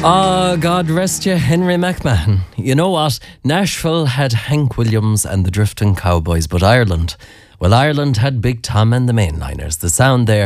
Ah, God rest you, Henry McMahon. You know what? Nashville had Hank Williams and the Drifting Cowboys, but Ireland... Well, Ireland had Big Tom and the Mainliners. The sound there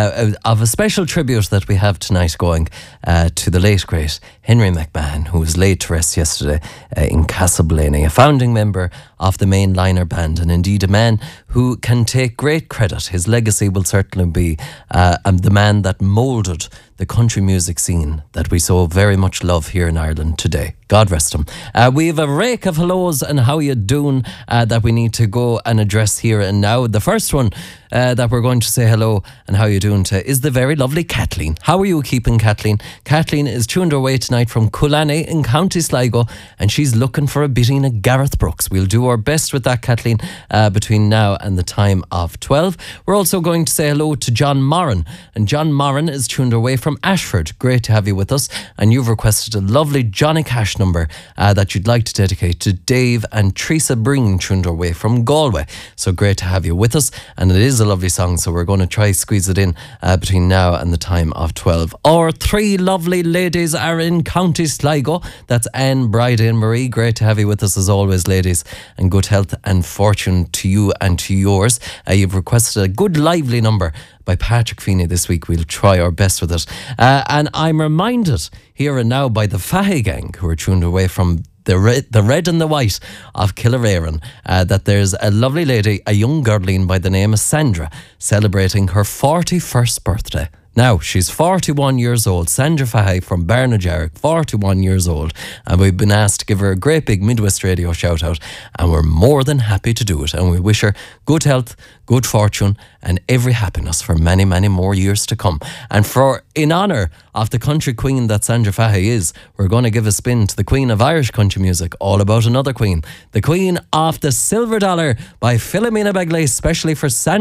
of a special tribute that we have tonight going to the late, great Henry McMahon, who was laid to rest yesterday in Castleblayney, a founding member of the Mainliner band, and indeed a man who can take great credit. His legacy will certainly be the man that moulded the country music scene that we so very much love here in Ireland today. God rest him. We have a rake of hellos and how you doing that we need to go and address here and now. The first one that we're going to say hello and how you doing to is the very lovely Kathleen. How are you keeping, Kathleen? Kathleen is tuned her way tonight from Coolany in County Sligo, and she's looking for a bitting of Gareth Brooks. We'll do our best with that, Kathleen, between now and the time of 12. We're also going to say hello to John Moran, and John Moran is tuned away from Ashford. Great to have you with us, and you've requested a lovely Johnny Cash number that you'd like to dedicate to Dave and Teresa Breen, tuned away from Galway. So great to have you with us, and it is a lovely song, so we're going to try squeeze it in between now and the time of 12. Our three lovely ladies are in County Sligo. That's Anne, Bridie and Marie. Great to have you with us as always, ladies, and good health and fortune to you and to yours. You've requested a good lively number by Patrick Feeney this week. We'll try our best with it. And I'm reminded here and now by the Fahy Gang, who are tuned away from the red and the white of Killereran, that there's a lovely lady, a young girline by the name of Sandra, celebrating her 41st birthday. Now, she's 41 years old, Sandra Fahy from Barnajarrick, 41 years old, and we've been asked to give her a great big Midwest Radio shout out, and we're more than happy to do it, and we wish her good health, good fortune, and every happiness for many, many more years to come. And in honour of the country queen that Sandra Fahy is, we're going to give a spin to the queen of Irish country music, all about another queen, the queen of the Silver Dollar by Philomena Begley, especially for Sandra